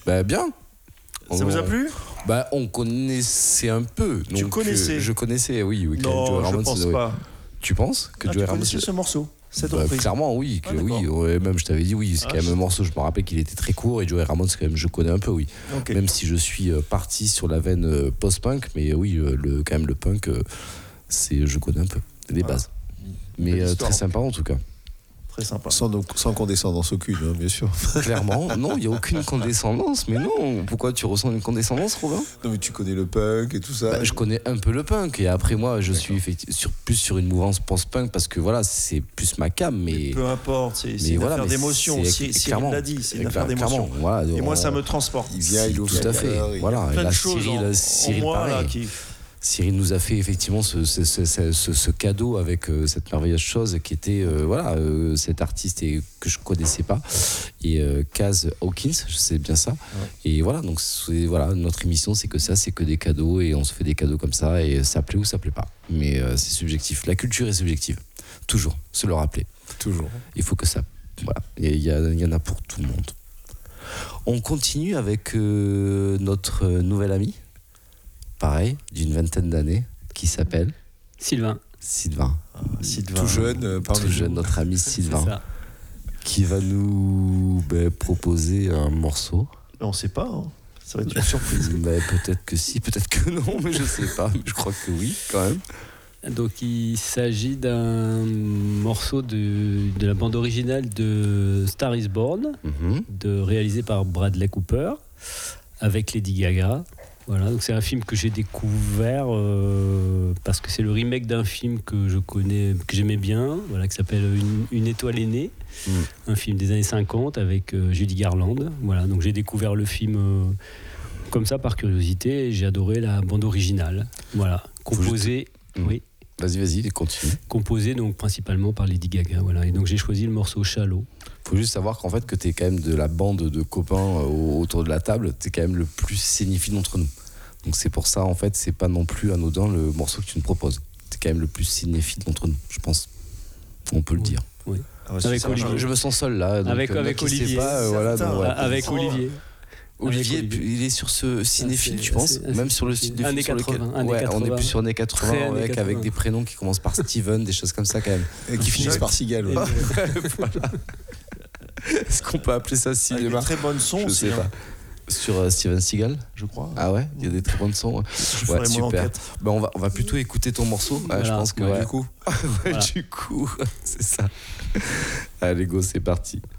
Bah bien. Ça vous a plu ? Bah on connaissait un peu. Donc, tu connaissais je connaissais, oui. Non, je pense pas. Tu penses que Joey Ramone connaissais ce morceau, cette bah, reprise. clairement, oui. Ouais, même je t'avais dit, oui. C'est quand même un morceau, je me rappelle qu'il était très court. Et Joey Ramone, c'est quand même, je connais un peu, oui. Okay. Même si je suis parti sur la veine post-punk. Mais oui, quand même, le punk, je connais un peu les bases. Mais très sympa en tout cas. Très sympa. Sans condescendance aucune, hein, bien sûr. Clairement, non, il n'y a aucune condescendance. Mais non, pourquoi tu ressens une condescendance, Robin ? Non, mais tu connais le punk et tout ça. Bah, je connais un peu le punk. Et après, moi, je suis plus sur une mouvance post-punk parce que voilà, c'est plus ma cam. Mais peu importe, c'est une affaire d'émotion. Cyril l'a dit, c'est une affaire d'émotion. Voilà, et moi, ça me transporte. Il vient, il ouvre tout à fait. Voilà. Plein de choses Cyril en moi, pareil. là, qui... Cyril nous a fait effectivement ce cadeau avec cette merveilleuse chose qui était cet artiste que je connaissais pas et Kaz Hawkins, je sais bien ça. Et voilà, donc notre émission c'est que des cadeaux et on se fait des cadeaux comme ça et ça plaît ou ça plaît pas. Mais c'est subjectif. La culture est subjective. Toujours, se le rappeler. Toujours. Il faut que ça, voilà, il y en a pour tout le monde. On continue avec notre nouvel ami. Pareil, d'une vingtaine d'années, qui s'appelle Sylvain. Tout jeune, notre ami Sylvain, qui va nous proposer un morceau. On ne sait pas, hein. Ça va être une surprise. Peut-être que si, peut-être que non, mais je ne sais pas. Je crois que oui, quand même. Donc il s'agit d'un morceau de la bande originale de Star is Born, réalisé par Bradley Cooper, avec Lady Gaga. Voilà, donc c'est un film que j'ai découvert parce que c'est le remake d'un film que je connais, que j'aimais bien, voilà, qui s'appelle Une étoile est née, un film des années 50 avec Judy Garland. Voilà, donc j'ai découvert le film comme ça par curiosité et j'ai adoré la bande originale. Voilà, composée, oui. Vas-y, continue. Composée donc principalement par Lady Gaga. Voilà, et donc j'ai choisi le morceau Shallow. Faut juste savoir qu'en fait que t'es quand même de la bande de copains autour de la table, t'es quand même le plus cinéphile d'entre nous. Donc c'est pour ça en fait c'est pas non plus anodin le morceau que tu nous proposes. T'es quand même le plus cinéphile d'entre nous, je pense. On peut le dire. Oui. Avec Olivier. Je me sens seul là. Donc, avec Olivier. Avec Olivier. Olivier, il est sur ce cinéphile, tu penses ? Même sur le site de années 80. On est plus sur années 80 avec des prénoms qui commencent par Steven, des choses comme ça quand même. Et qui finissent par Seagal. Voilà. Est-ce qu'on peut appeler ça cinéma ? Très bonnes sons je aussi. Sais pas. Sur Steven Seagal, je crois. Ah ouais, il y a des très bonnes sons. Ouais, super. On va plutôt écouter ton morceau. Voilà. Je pense que du coup. du coup, c'est ça. Allez go, c'est parti.